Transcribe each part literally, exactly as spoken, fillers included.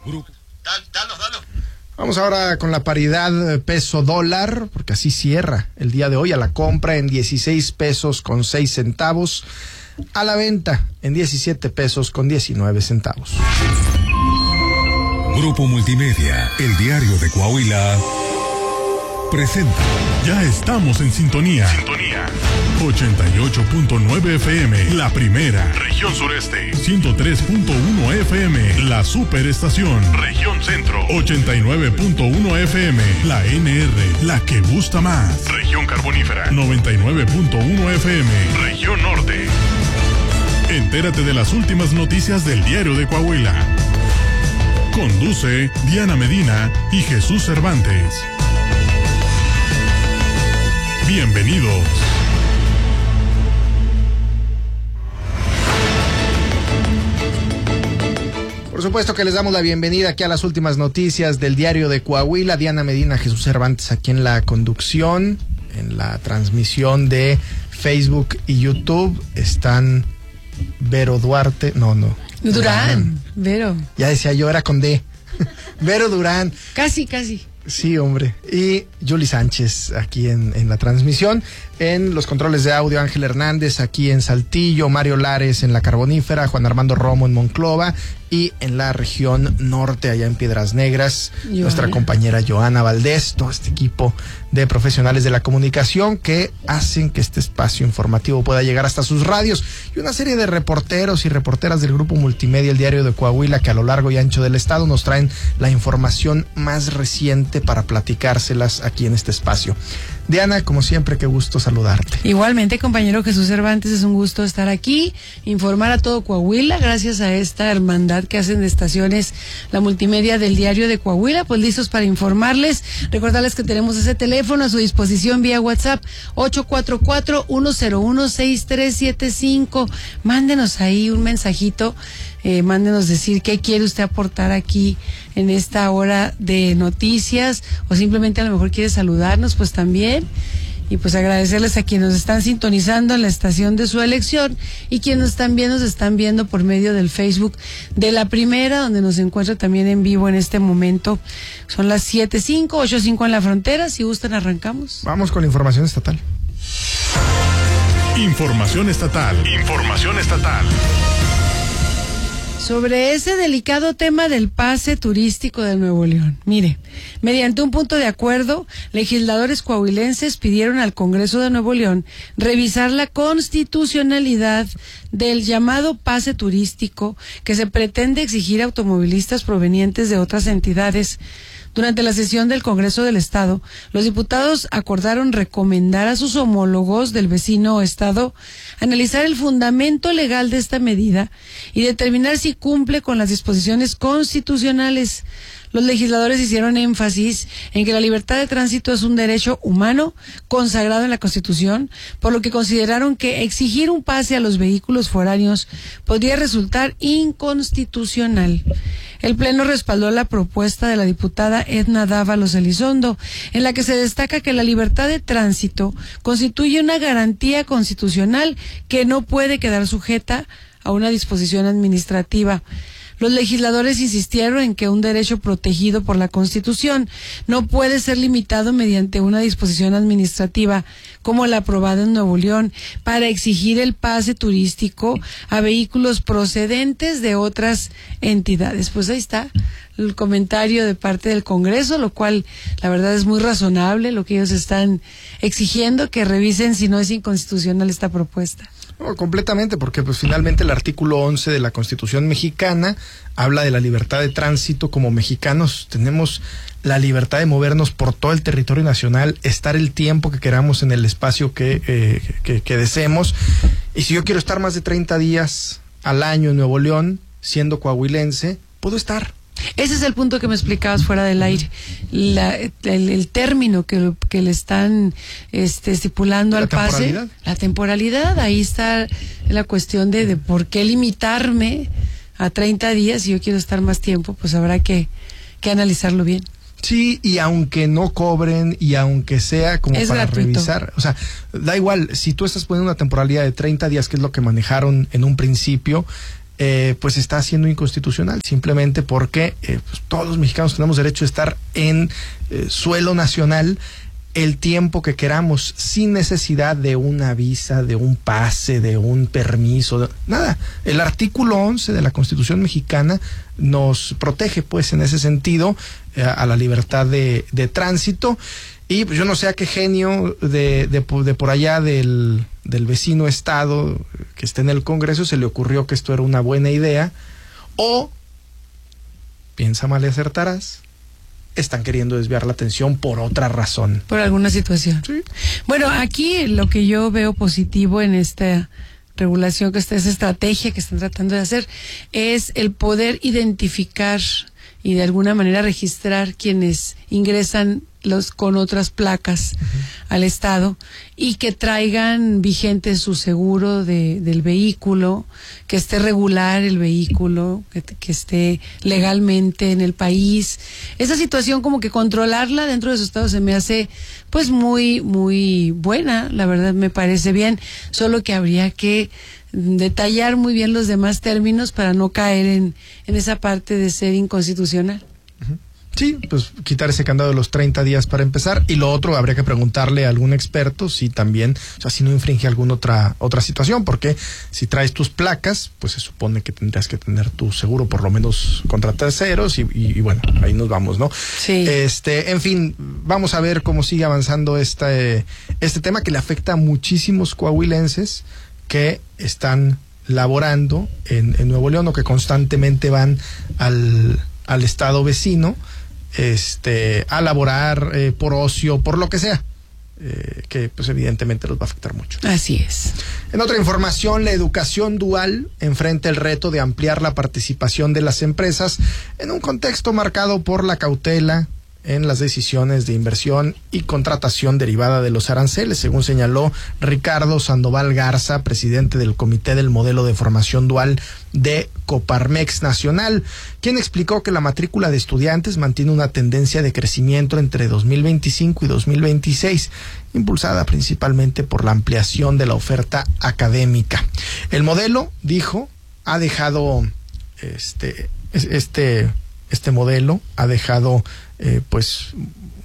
Grupo. Dal, dalos, dalos. Vamos ahora con la paridad peso-dólar, porque así cierra el día de hoy. A la compra en dieciséis pesos con seis centavos. A la venta en diecisiete pesos con diecinueve centavos. Grupo Multimedia, el diario de Coahuila, presenta. Ya estamos en sintonía. Sintonía. ochenta y ocho punto nueve F M, la primera. Región Sureste. ciento tres punto uno F M, la superestación. Región Centro. ochenta y nueve punto uno F M, la N R, la que gusta más. Región Carbonífera. noventa y nueve punto uno F M. Región Norte. Entérate de las últimas noticias del diario de Coahuila. Conduce Diana Medina y Jesús Cervantes. Bienvenidos. Por supuesto que les damos la bienvenida aquí a las últimas noticias del diario de Coahuila. Diana Medina, Jesús Cervantes aquí en la conducción, en la transmisión de Facebook y YouTube. Están Vero Duarte, no, no. Durán, Durán. Vero. Ya decía yo, era con D. Vero Durán. Casi, casi. Sí, hombre. Y Yuli Sánchez aquí en, en la transmisión. En los controles de audio, Ángel Hernández aquí en Saltillo, Mario Lares en la Carbonífera, Juan Armando Romo en Monclova y en la región norte, allá en Piedras Negras, Joana. Nuestra compañera Joana Valdés, todo este equipo de profesionales de la comunicación que hacen que este espacio informativo pueda llegar hasta sus radios, y una serie de reporteros y reporteras del Grupo Multimedia, el diario de Coahuila, que a lo largo y ancho del estado nos traen la información más reciente para platicárselas aquí en este espacio. Diana, como siempre, qué gusto saludarte. Igualmente, compañero Jesús Cervantes, es un gusto estar aquí, informar a todo Coahuila, gracias a esta hermandad que hacen de estaciones la multimedia del diario de Coahuila, pues listos para informarles, recordarles que tenemos ese teléfono a su disposición vía WhatsApp, ocho cuatro cuatro, uno cero uno, seis tres siete cinco, mándenos ahí un mensajito, eh, mándenos decir qué quiere usted aportar aquí en esta hora de noticias, o simplemente a lo mejor quiere saludarnos, pues también. Y pues agradecerles a quienes nos están sintonizando en la estación de su elección y quienes también nos están viendo por medio del Facebook de La Primera, donde nos encuentra también en vivo en este momento. Son las siete cinco, ocho cinco en la frontera. Si gustan, arrancamos. Vamos con la información estatal. Información estatal. Información estatal. Sobre ese delicado tema del pase turístico de Nuevo León. Mire, mediante un punto de acuerdo, legisladores coahuilenses pidieron al Congreso de Nuevo León revisar la constitucionalidad del llamado pase turístico que se pretende exigir a automovilistas provenientes de otras entidades. Durante la sesión del Congreso del Estado, los diputados acordaron recomendar a sus homólogos del vecino estado analizar el fundamento legal de esta medida y determinar si cumple con las disposiciones constitucionales. Los legisladores hicieron énfasis en que la libertad de tránsito es un derecho humano consagrado en la Constitución, por lo que consideraron que exigir un pase a los vehículos foráneos podría resultar inconstitucional. El Pleno respaldó la propuesta de la diputada Edna Dávalos Elizondo, en la que se destaca que la libertad de tránsito constituye una garantía constitucional que no puede quedar sujeta a una disposición administrativa. Los legisladores insistieron en que un derecho protegido por la Constitución no puede ser limitado mediante una disposición administrativa como la aprobada en Nuevo León para exigir el pase turístico a vehículos procedentes de otras entidades. Pues ahí está el comentario de parte del Congreso, lo cual la verdad es muy razonable lo que ellos están exigiendo, que revisen si no es inconstitucional esta propuesta. No, completamente, porque pues finalmente el artículo once de la Constitución mexicana habla de la libertad de tránsito. Como mexicanos tenemos la libertad de movernos por todo el territorio nacional, estar el tiempo que queramos en el espacio que, eh, que, que deseemos. Y si yo quiero estar más de treinta días al año en Nuevo León, siendo coahuilense, puedo estar. Ese es el punto que me explicabas fuera del aire, la, el, el término que, que le están este, estipulando al pase, la temporalidad. Ahí está la cuestión de, de por qué limitarme a treinta días. Si yo quiero estar más tiempo, pues habrá que, que analizarlo bien. Sí, y aunque no cobren y aunque sea como es para gratuito. Revisar, o sea, da igual, si tú estás poniendo una temporalidad de treinta días, que es lo que manejaron en un principio, eh, pues está siendo inconstitucional, simplemente porque eh, pues todos los mexicanos tenemos derecho a estar en eh, suelo nacional el tiempo que queramos, sin necesidad de una visa, de un pase, de un permiso, de, nada. El artículo once de la Constitución mexicana nos protege, pues, en ese sentido, eh, a la libertad de, de tránsito. Y pues yo no sé a qué genio de, de, de por allá del, del vecino estado que esté en el Congreso se le ocurrió que esto era una buena idea, o, piensa mal y acertarás, están queriendo desviar la atención por otra razón. Por alguna situación. Sí. Bueno, aquí lo que yo veo positivo en esta regulación, que esta, esta estrategia que están tratando de hacer, es el poder identificar y de alguna manera registrar quienes ingresan los con otras placas uh-huh. al Estado, y que traigan vigente su seguro de, del vehículo, que esté regular el vehículo, que, que esté legalmente en el país. Esa situación, como que controlarla dentro de su Estado, se me hace pues muy, muy buena, la verdad me parece bien, solo que habría que detallar muy bien los demás términos para no caer en, en esa parte de ser inconstitucional. Uh-huh. Sí, pues quitar ese candado de los treinta días para empezar, y lo otro habría que preguntarle a algún experto si también, o sea, si no infringe alguna otra otra situación, porque si traes tus placas, pues se supone que tendrías que tener tu seguro por lo menos contra terceros, y, y, y bueno, ahí nos vamos, ¿no? Sí. Este, en fin, vamos a ver cómo sigue avanzando este, este tema que le afecta a muchísimos coahuilenses que están laborando en, en Nuevo León, o que constantemente van al, al estado vecino este a laborar eh, por ocio, por lo que sea, eh, que pues evidentemente los va a afectar mucho. Así es. En otra información, la educación dual enfrenta el reto de ampliar la participación de las empresas en un contexto marcado por la cautela en las decisiones de inversión y contratación derivada de los aranceles, según señaló Ricardo Sandoval Garza, presidente del Comité del Modelo de Formación Dual de Coparmex Nacional, quien explicó que la matrícula de estudiantes mantiene una tendencia de crecimiento entre dos mil veinticinco y dos mil veintiséis, impulsada principalmente por la ampliación de la oferta académica. El modelo, dijo, ha dejado este este este modelo ha dejado eh, pues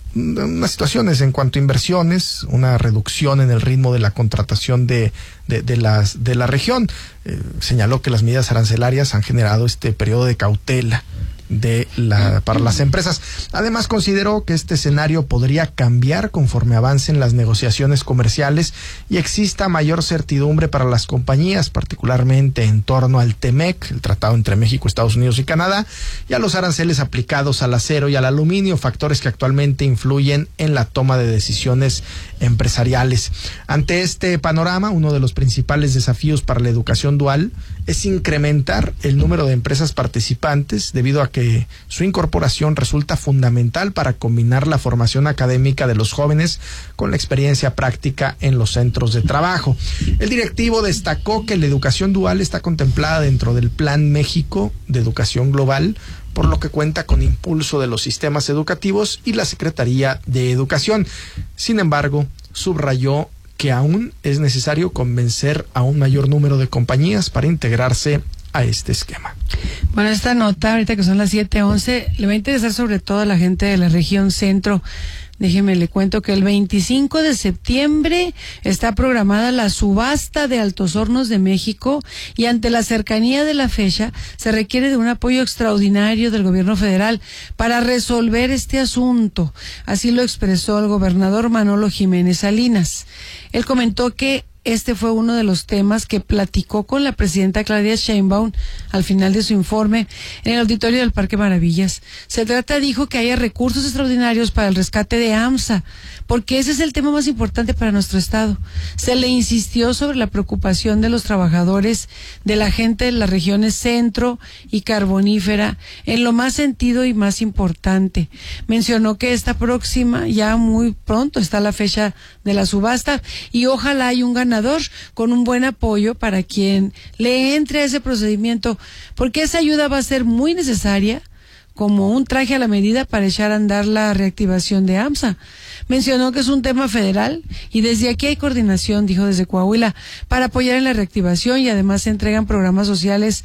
unas situaciones en cuanto a inversiones, una reducción en el ritmo de la contratación de, de, de, las, de la región. Eh, señaló que las medidas arancelarias han generado este periodo de cautela de la para las empresas. Además, consideró que este escenario podría cambiar conforme avancen las negociaciones comerciales y exista mayor certidumbre para las compañías, particularmente en torno al TEMEC, el tratado entre México, Estados Unidos y Canadá, y a los aranceles aplicados al acero y al aluminio, factores que actualmente influyen en la toma de decisiones empresariales. Ante este panorama, uno de los principales desafíos para la educación dual es incrementar el número de empresas participantes, debido a que su incorporación resulta fundamental para combinar la formación académica de los jóvenes con la experiencia práctica en los centros de trabajo. El directivo destacó que la educación dual está contemplada dentro del Plan México de Educación Global, por lo que cuenta con impulso de los sistemas educativos y la Secretaría de Educación. Sin embargo, subrayó que aún es necesario convencer a un mayor número de compañías para integrarse a este esquema. Bueno, esta nota, ahorita que son las siete once, le va a interesar sobre todo a la gente de la región centro. Déjeme le cuento que el veinticinco de septiembre está programada la subasta de Altos Hornos de México, y ante la cercanía de la fecha se requiere de un apoyo extraordinario del gobierno federal para resolver este asunto. Así lo expresó el gobernador Manolo Jiménez Salinas. Él comentó que este fue uno de los temas que platicó con la presidenta Claudia Sheinbaum al final de su informe en el auditorio del Parque Maravillas. Se trata, dijo, que haya recursos extraordinarios para el rescate de AMSA, porque ese es el tema más importante para nuestro estado. Se le insistió sobre la preocupación de los trabajadores, de la gente de las regiones centro y carbonífera, en lo más sentido y más importante. Mencionó que esta próxima, ya muy pronto está la fecha de la subasta, y ojalá haya un ganador con un buen apoyo para quien le entre a ese procedimiento, porque esa ayuda va a ser muy necesaria como un traje a la medida para echar a andar la reactivación de AMSA. Mencionó que es un tema federal y desde aquí hay coordinación, dijo, desde Coahuila, para apoyar en la reactivación, y además se entregan programas sociales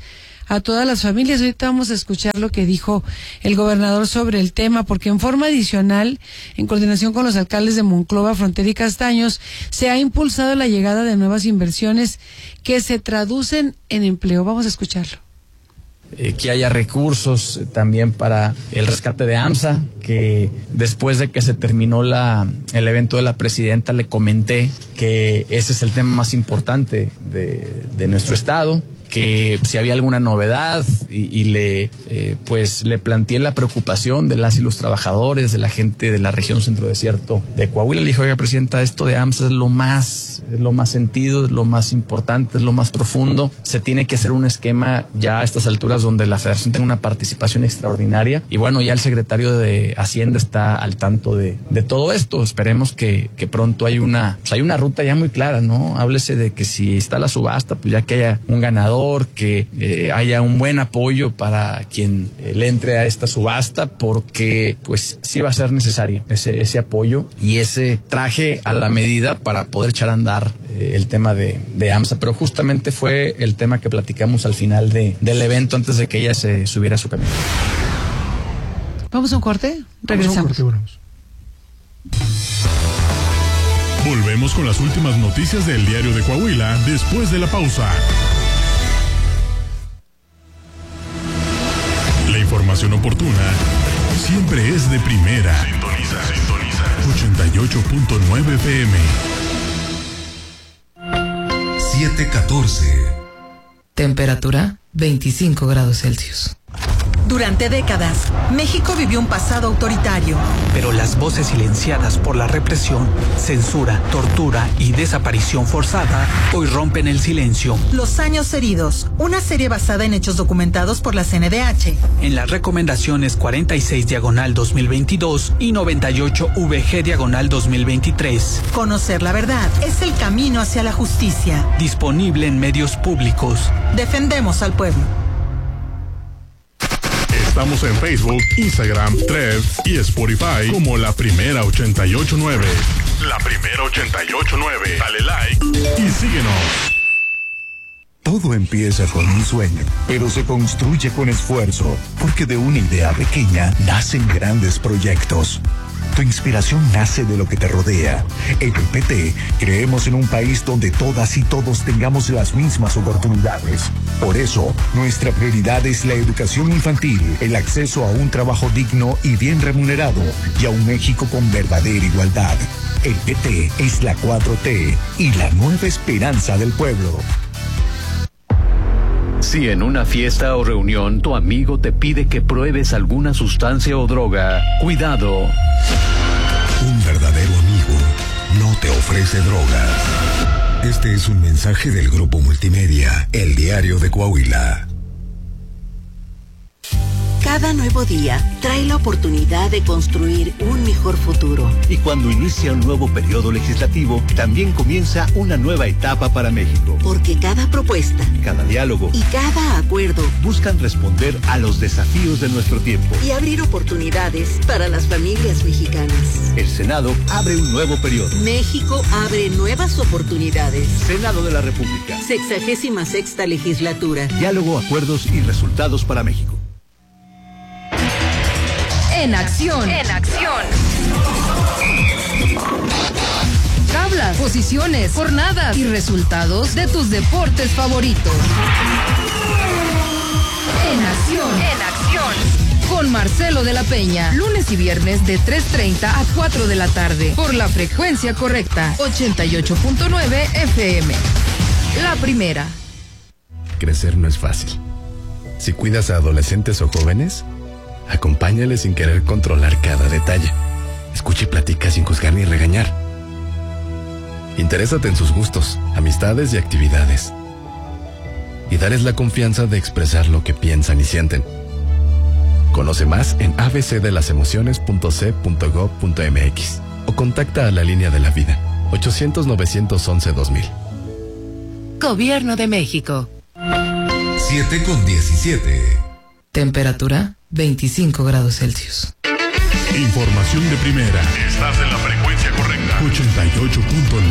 a todas las familias. Ahorita vamos a escuchar lo que dijo el gobernador sobre el tema, porque en forma adicional, en coordinación con los alcaldes de Monclova, Frontera y Castaños, se ha impulsado la llegada de nuevas inversiones que se traducen en empleo. Vamos a escucharlo. Eh, que haya recursos eh, también para el rescate de AMSA, que después de que se terminó la, el evento de la presidenta le comenté que ese es el tema más importante de, de nuestro estado, que si había alguna novedad y, y le eh, pues le planteé la preocupación de las y los trabajadores, de la gente de la región centro desierto de Coahuila. Le dije, oiga, presidenta, esto de AMSA es lo más, es lo más sentido, es lo más importante, es lo más profundo. Se tiene que hacer un esquema ya a estas alturas donde la federación tenga una participación extraordinaria. Y bueno, ya el secretario de Hacienda está al tanto de, de todo esto. Esperemos que, que pronto hay una, pues hay una ruta ya muy clara, ¿no? Háblese de que si está la subasta, pues ya que haya un ganador, que eh, haya un buen apoyo para quien eh, le entre a esta subasta, porque pues sí va a ser necesario ese, ese apoyo y ese traje a la medida para poder echar a andar eh, el tema de, de AMSA. Pero justamente fue el tema que platicamos al final de, del evento, antes de que ella se subiera a su camino. ¿Vamos a un corte? Regresamos. Vamos a un corte, Volvemos con las últimas noticias del Diario de Coahuila después de la pausa. La información oportuna siempre es de primera. Sintoniza, sintoniza. ochenta y ocho punto nueve F M. siete catorce. Temperatura veinticinco grados Celsius. Durante décadas, México vivió un pasado autoritario. Pero las voces silenciadas por la represión, censura, tortura y desaparición forzada hoy rompen el silencio. Los años heridos, una serie basada en hechos documentados por la C N D H. En las recomendaciones cuarenta y seis diagonal dos mil veintidós y noventa y ocho V G diagonal dos mil veintitrés. Conocer la verdad es el camino hacia la justicia. Disponible en medios públicos. Defendemos al pueblo. Estamos en Facebook, Instagram, Threads y Spotify como La Primera ochenta y ocho nueve. La Primera ochenta y ocho nueve. Dale like y síguenos. Todo empieza con un sueño, pero se construye con esfuerzo, porque de una idea pequeña nacen grandes proyectos. Tu inspiración nace de lo que te rodea. En el P T creemos en un país donde todas y todos tengamos las mismas oportunidades. Por eso, nuestra prioridad es la educación infantil, el acceso a un trabajo digno y bien remunerado, y a un México con verdadera igualdad. El P T es la cuatro T y la nueva esperanza del pueblo. Si en una fiesta o reunión tu amigo te pide que pruebes alguna sustancia o droga, cuidado. Un verdadero amigo no te ofrece drogas. Este es un mensaje del Grupo Multimedia, El Diario de Coahuila. Cada nuevo día trae la oportunidad de construir un mejor futuro. Y cuando inicia un nuevo periodo legislativo, también comienza una nueva etapa para México. Porque cada propuesta, cada diálogo y cada acuerdo buscan responder a los desafíos de nuestro tiempo y abrir oportunidades para las familias mexicanas. El Senado abre un nuevo periodo. México abre nuevas oportunidades. Senado de la República. Sexagésima sexta legislatura. Diálogo, acuerdos y resultados para México. En acción. En acción. Tablas, posiciones, jornadas y resultados de tus deportes favoritos. En acción. En acción. Con Marcelo de la Peña, lunes y viernes de tres treinta a cuatro de la tarde, por la frecuencia correcta, ochenta y ocho punto nueve F M. La Primera. Crecer no es fácil. Si cuidas a adolescentes o jóvenes, acompáñales sin querer controlar cada detalle. Escucha y platica sin juzgar ni regañar. Interésate en sus gustos, amistades y actividades. Y dales la confianza de expresar lo que piensan y sienten. Conoce más en a b c de las emociones punto c punto gob punto m x o contacta a la línea de la vida ochocientos novecientos once dos mil. Gobierno de México. siete con diecisiete. Temperatura veinticinco grados Celsius. Información de primera. Estás en la frecuencia correcta. ochenta y ocho punto